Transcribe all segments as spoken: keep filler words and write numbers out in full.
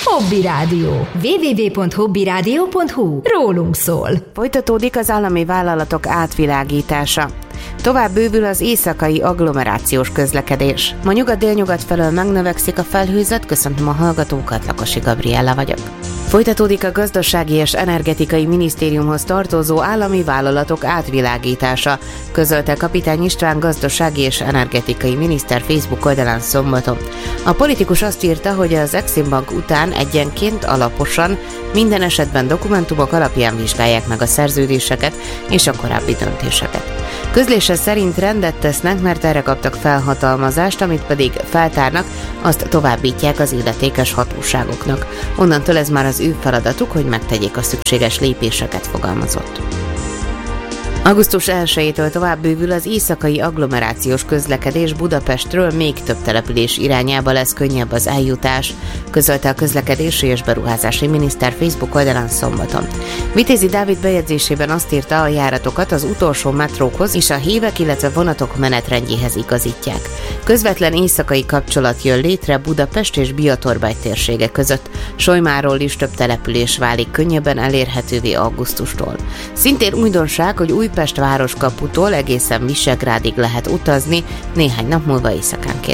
Hobby Rádió. double-u double-u double-u pont hobby rádió pont hu. Rólunk szól. Folytatódik az állami vállalatok átvilágítása. Tovább bővül az éjszakai agglomerációs közlekedés. Ma nyugat-délnyugat felől megnövekszik a felhőzet, köszöntöm a hallgatókat, Lakosi Gabriella vagyok. Folytatódik a Gazdasági és Energetikai Minisztériumhoz tartozó állami vállalatok átvilágítása, közölte Kapitány István gazdasági és energetikai miniszter Facebook oldalán szombaton. A politikus azt írta, hogy az Exim Bank után egyenként alaposan, minden esetben dokumentumok alapján vizsgálják meg a szerződéseket és a korábbi döntéseket. Közlése szerint rendet tesznek, mert erre kaptak felhatalmazást, amit pedig feltárnak, azt továbbítják az illetékes hatóságoknak. Onnantól ez már az ő feladatuk, hogy megtegyék a szükséges lépéseket, fogalmazott. augusztus elsejétől tovább bővül az éjszakai agglomerációs közlekedés, Budapestről még több település irányába lesz könnyebb az eljutás, közölte a közlekedési és beruházási miniszter Facebook oldalán szombaton. Vitézi Dávid bejegyzésében azt írta, a járatokat az utolsó metrókhoz és a hívek, illetve vonatok menetrendjéhez igazítják. Közvetlen éjszakai kapcsolat jön létre Budapest és Biatorbágy térsége között. Solymáról is több település válik könnyebben elérhetővé augusztustól. Szintén újdonság, hogy új Újpest városkaputól egészen Visegrádig lehet utazni néhány nap múlva éjszakánként.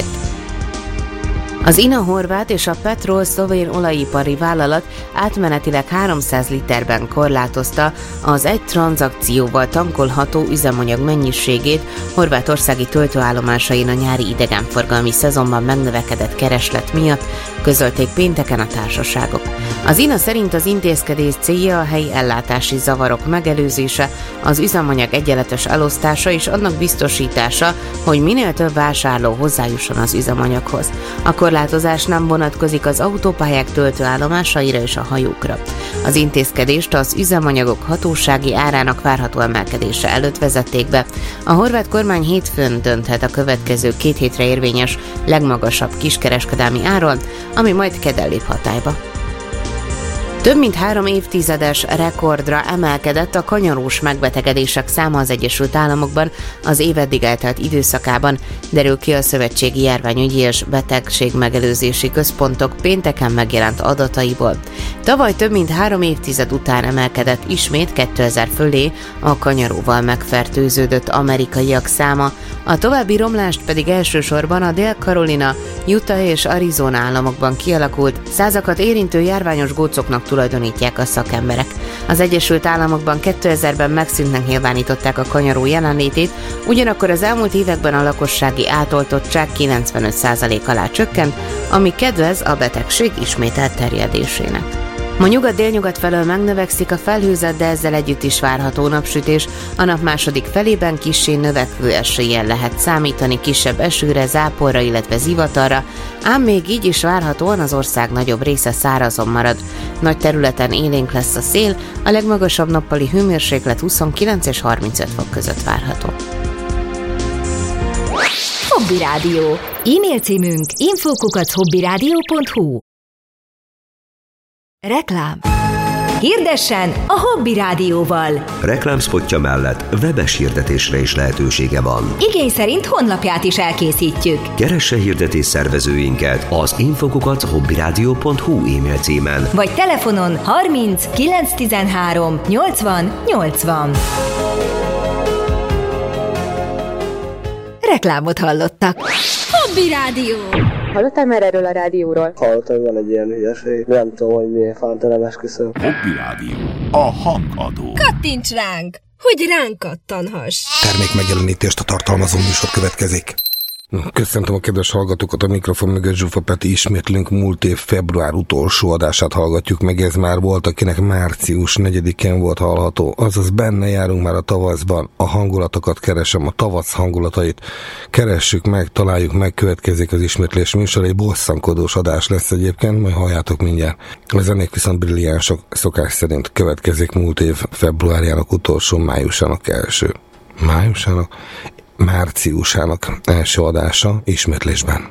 Az i en á horvát és a Petrol szlovén olajipari vállalat átmenetileg háromszáz literben korlátozta az egy tranzakcióval tankolható üzemanyag mennyiségét horvátországi töltőállomásain a nyári idegenforgalmi szezonban megnövekedett kereslet miatt, közölték pénteken a társaságok. Az i en á szerint az intézkedés célja a helyi ellátási zavarok megelőzése, az üzemanyag egyenletes elosztása és annak biztosítása, hogy minél több vásárló hozzájusson az üzemanyaghoz. A korlátozás nem vonatkozik az autópályák töltőállomásaira és a hajókra. Az intézkedést az üzemanyagok hatósági árának várható emelkedése előtt vezették be. A horvát kormány hétfőn dönthet a következő két hétre érvényes legmagasabb kiskereskedelmi áron, ami majd kedden lép hatályba. Több mint három évtizedes rekordra emelkedett a kanyarós megbetegedések száma az Egyesült Államokban az év eddig eltelt időszakában, derül ki a Szövetségi Járványügyi és Betegségmegelőzési Központok pénteken megjelent adataiból. Tavaly több mint három évtized után emelkedett ismét kétezer fölé a kanyaróval megfertőződött amerikaiak száma, a további romlást pedig elsősorban a Dél-Carolina, Utah és Arizona államokban kialakult, százakat érintő járványos gócoknak tulajdonítják a szakemberek. Az Egyesült Államokban kétezerben megszűntnek nyilvánították a kanyaró jelenlétét, ugyanakkor az elmúlt években a lakossági átoltottság kilencvenöt százalék alá csökkent, ami kedvez a betegség ismételt terjedésének. Ma nyugat-délnyugat felől megnövekszik a felhőzet, de ezzel együtt is várható napsütés. A nap második felében kissé növekvő eséllyel lehet számítani kisebb esőre, záporra, illetve zivatarra, ám még így is várhatóan az ország nagyobb része szárazon marad. Nagy területen élénk lesz a szél, a legmagasabb nappali hőmérséklet huszonkilenc és harmincöt fok között várható. Hobby Rádió. E-mail címünk info kukac hobby rádió pont hu. Reklám. Hirdessen a Hobby Rádióval. Reklámszpotja mellett webes hirdetésre is lehetősége van. Igény szerint honlapját is elkészítjük. Keresse hirdetés szervezőinket az info kukac hobby rádió pont hu e-mail címen. Vagy telefonon harminc kilenc tizenhárom nyolcvan nyolcvan. Reklámot hallottak. Hobby Rádió. Hallottál már erről a rádióról? Hallottam, van egy ilyen hülyeség. Nem tudom, hogy miért fánta nem esküszöm. Hobby Rádió. A hangadó. Kattints ránk, hogy ránk kattanhass. Termék megjelenítést a tartalmazó műsor következik. Köszöntöm a kedves hallgatókat, a mikrofon mögött Zsufa Peti, ismétlünk múlt év február utolsó adását hallgatjuk meg, ez már volt, akinek március negyedikén volt hallható, azaz benne járunk már a tavaszban, a hangulatokat keresem, a tavasz hangulatait keressük meg, találjuk meg, következik az ismétlés műsor, egy bosszankodós adás lesz egyébként, majd halljátok mindjárt. A zenék viszont brilliánsok, szokás szerint következik múlt év februárjának utolsó, májusának első. Májusának? márciusának első adása ismétlésben.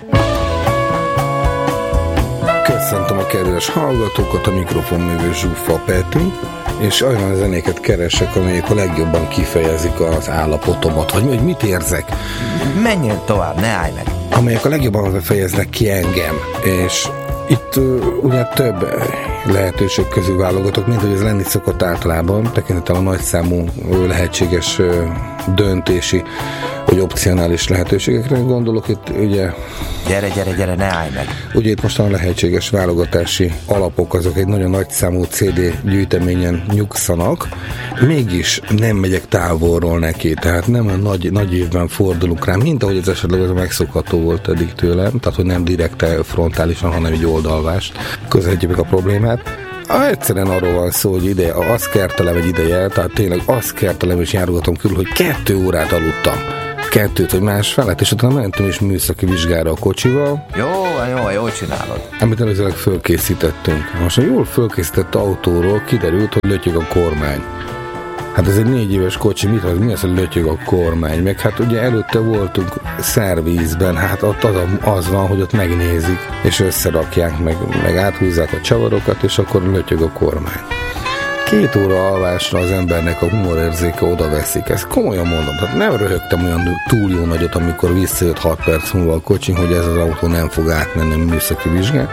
Köszöntöm a kedves hallgatókat, a mikrofon mögött Zsufa Peti, és olyan zenéket keresek, amelyek a legjobban kifejezik az állapotomat, vagy hogy mit érzek. Menjél tovább, ne állj meg! Amelyek a legjobban fejeznek ki engem, és Itt uh, ugye több lehetőség közül válogatok, mint hogy ez lenni szokott általában, tekintettel a nagyszámú uh, lehetséges uh, döntési vagy opcionális lehetőségekre gondolok. Itt ugye... Gyere, gyere, gyere, ne állj meg! Ugye itt most a lehetséges válogatási alapok azok egy nagyon nagy számú cé dé gyűjteményen nyugszanak, mégis nem megyek távolról neki, tehát nem a nagy, nagy évben fordulunk rá, mint ahogy ez esetleg az megszokható volt eddig tőlem, tehát hogy nem direkt frontálisan, hanem egy oldalvást közelítjük meg a problémát. Ah, egyszerűen arról van szó, hogy ide, az kertelem egy ideje, tehát tényleg az kertelem és járogatom körül, hogy kettő órát aludtam. Kettőt vagy másfelet, és utána mentem is műszaki vizsgára a kocsival. Jó, jó, jól csinálod. Amit előzőleg fölkészítettünk. Most a jól fölkészített autóról kiderült, hogy lötyög a kormány. Hát ez egy négy éves kocsi, mit az, mi az, hogy lötyög a kormány? Meg hát ugye előtte voltunk szervízben, hát ott az, az van, hogy ott megnézik, és összerakják, meg, meg áthúzzák a csavarokat, és akkor lötyög a kormány. Két óra alvásra az embernek a humorérzéke oda veszik. Ezt komolyan mondom. Tehát nem röhögtem olyan túl jó nagyot, amikor visszajött hat perc múlva a kocsin, hogy ez az autó nem fog átmenni a műszaki vizsgát.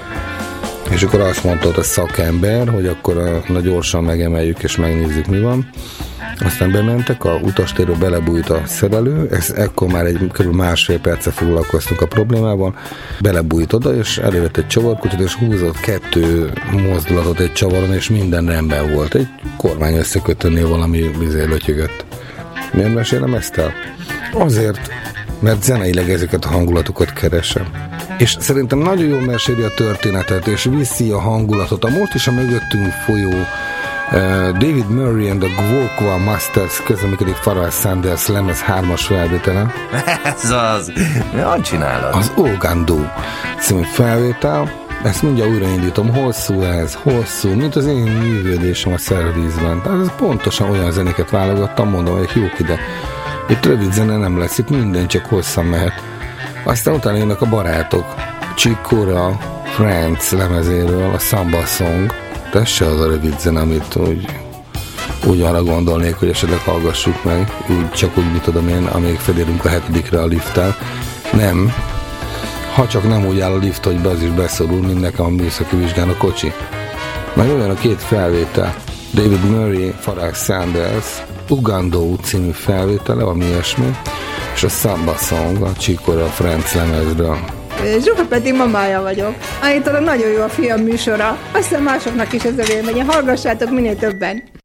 És akkor azt mondta a szakember, hogy akkor na gyorsan megemeljük és megnézzük, mi van. Aztán bementek, a utastérről belebújt a szerelő, ez ekkor már egy kb. Másfél perce foglalkoztunk a problémával, belebújt oda, és elővett egy csavarkutyot, és húzott kettő mozdulatot egy csavaron, és minden rendben volt. Egy kormány összekötőnél valami vizé lötyögött. Miért mesélem ezt el? Azért, mert zeneileg ezeket a hangulatokat keresem. És szerintem nagyon jól meséli a történetet, és viszi a hangulatot. A most is a mögöttünk folyó Uh, David Murray and the Gwokwa Masters közleműködik Pharrell Sanders lemez hármas felvétele. Ez az. Hogy csinálod? Az Ogando című felvétel. Ezt mindjárt újraindítom. Hosszú ez, hosszú, mint az én művődésem a szervízben. Tehát ez pontosan olyan zenéket válogattam, mondom, hogy jók ide. Itt rövid zene nem lesz, itt minden csak hosszan mehet. Aztán utána jönnek a barátok. Chick Corea Friends lemezéről, a Samba Song. Ez se az a rövid zene, amit úgy, úgy arra gondolnék, hogy esetleg hallgassuk meg, úgy, csak úgy, mit tudom én, amíg felérünk a hetedikre a lifttel. Nem. Ha csak nem úgy áll a lift, hogy be az is beszorul, mint nekem a műszaki vizsgán a kocsi. Meg olyan a két felvétel. David Murray, Pharrell Sanders, Ugando című felvétele, ami ilyesmi, és a Samba Song, a Chick Corea Friends lemezről. Zsufa Peti mamája vagyok. Állítólag nagyon jó a film műsora. Aztán másoknak is ez a véleménye. Hallgassátok minél többen.